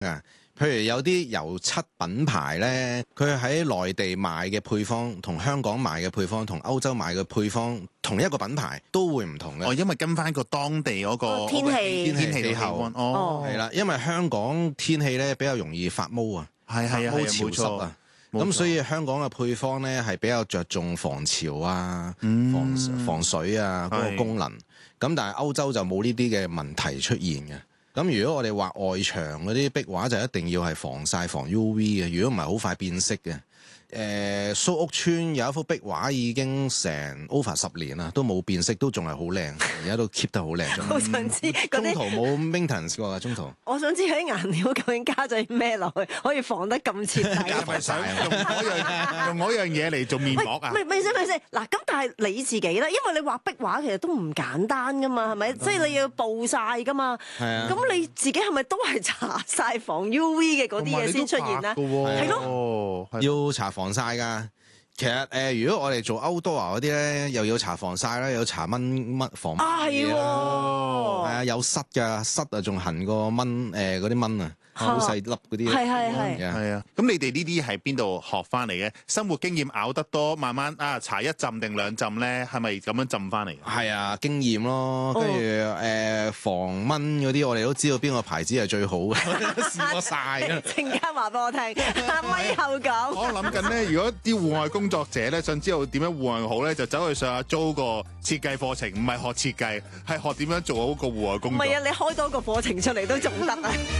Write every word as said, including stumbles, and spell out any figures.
啊。譬如有啲油漆品牌咧，佢喺內地賣嘅配方同香港賣嘅配方同歐洲賣嘅配方，同一個品牌都會唔同嘅。 哦，因為跟翻個當地嗰個天氣、 天氣氣候。哦， 係啦，因為香港天氣咧比較容易發毛啊， 係係啊， 毛潮濕啊，咁所以香港嘅配方咧係比較着重防潮啊、 嗯、 防防水啊嗰、嗰個功能。咁但係歐洲就冇呢啲嘅問題出現嘅。咁如果我哋畫外牆嗰啲壁畫就一定要係防曬防 U V 嘅，如果唔係好快變色嘅。誒、呃、蘇屋村有一幅壁畫已經成 over 十年啦，都冇變色，都仲係好靚，而家都 keep 得好靚。 我想知中途冇 maintenance 過㗎，中途。 我想知佢啲顏料究竟加咗咩落去，可以防得咁徹底？ 係咪想用嗰樣用嗰樣嘢嚟做面膜啊？ 咪咪先咪先嗱，咁但係你自己咧，因為你畫壁畫其實都唔簡單噶嘛，係咪？即係你要報晒噶嘛。 係啊。 咁你自己係咪都係搽晒防 U V 嘅嗰啲嘢先出現咧？ 係咯， 要搽防曬㗎。其實誒、呃，如果我哋做 outdoor 嗰啲咧，又要搽防曬啦，又要搽蚊蚊防蚊啊，係喎， 係啊，有虱㗎，虱啊仲痕過蚊誒嗰啲蚊啊，好細粒嗰啲。 係係係。 係啊，咁你哋呢啲係邊度學翻嚟嘅？生活經驗咬得多，慢慢啊搽一浸定兩浸咧，係咪咁樣浸翻嚟？ 係啊，經驗咯，跟住誒防蚊嗰啲，我哋都知道邊個牌子係最好嘅，試過晒啊！ 陣間話俾我聽，咪後講。 我諗緊咧，如果啲戶外工作者咧想知道點樣戶外好咧，就走去上下租個設計課程，唔係學設計，係學點樣做好個戶外工作。 唔係啊，你開多個課程出嚟都仲得啊！